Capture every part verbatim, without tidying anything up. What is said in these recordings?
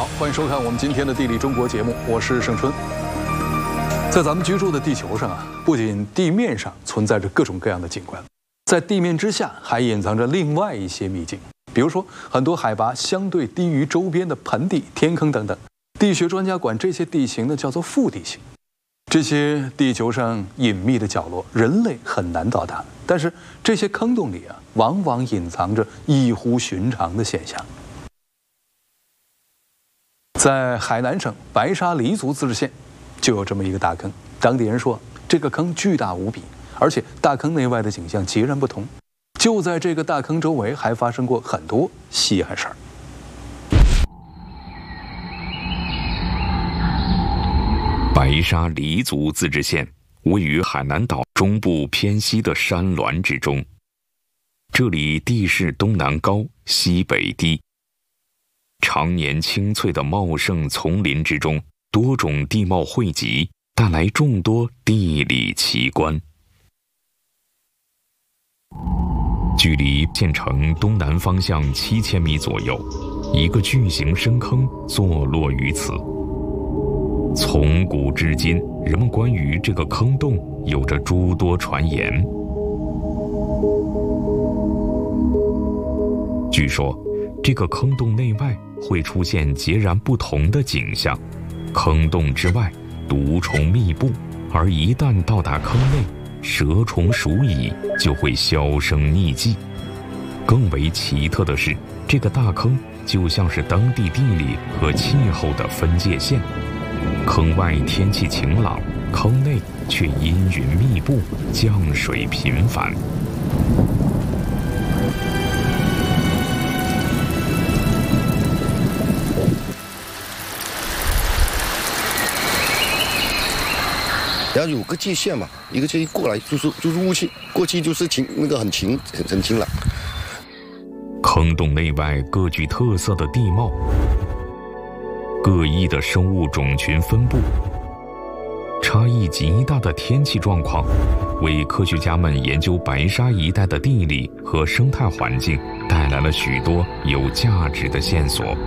好，欢迎收看我们今天的《地理中国》节目，我是盛春。在咱们居住的地球上啊，不仅地面上存在着各种各样的景观，在地面之下还隐藏着另外一些秘境。比如说，很多海拔相对低于周边的盆地、天坑等等，地学专家管这些地形呢叫做腹地形。这些地球上隐秘的角落，人类很难到达，但是这些坑洞里啊，往往隐藏着异乎寻常的现象。在海南省白沙黎族自治县，就有这么一个大坑。当地人说，这个坑巨大无比，而且大坑内外的景象截然不同。就在这个大坑周围，还发生过很多稀罕事儿。 白沙黎族自治县位于海南岛中部偏西的山峦之中，这里地势东南高，西北低。常年青翠的茂盛丛林之中，多种地貌汇集，带来众多地理奇观。距离县城东南方向七千米左右，一个巨型深坑坐落于此。从古至今，人们关于这个坑洞有着诸多传言。据说，这个坑洞内外会出现截然不同的景象。坑洞之外，毒虫密布，而一旦到达坑内，蛇虫鼠蚁就会销声匿迹。更为奇特的是，这个大坑就像是当地地理和气候的分界线。坑外天气晴朗，坑内却阴云密布，降水频繁。 然后有个界限嘛，一个界限过来就是就是雾气，过去就是晴那个很晴很很晴朗。 坑洞内外各具特色的地貌，各异的生物种群分布，差异极大的天气状况，为科学家们研究白沙一带的地理和生态环境带来了许多有价值的线索。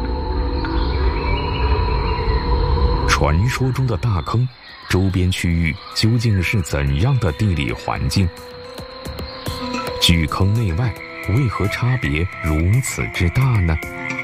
传说中的大坑周边区域究竟是怎样的地理环境？巨坑内外为何差别如此之大呢？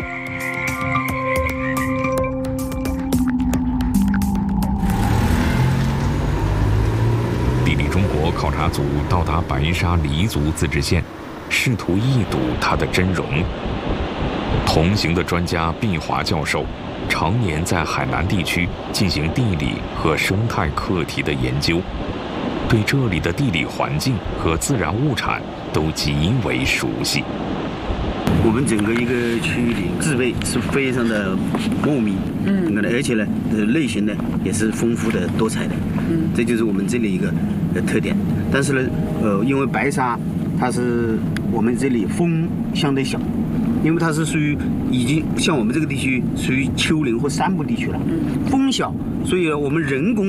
地理中国考察组到达白沙黎族自治县，试图一睹它的真容。同行的专家毕华教授常年在海南地区进行地理和生态课题的研究，对这里的地理环境和自然物产都极为熟悉。 我们整个一个区域的植被是非常的茂密，嗯，而且呢，类型呢也是丰富的、多彩的，嗯，这就是我们这里一个呃特点。但是呢，呃，因为白沙它是我们这里风相对小。因为它是属于已经像我们这个地区属于丘陵或山部地区了，风小，所以我们人工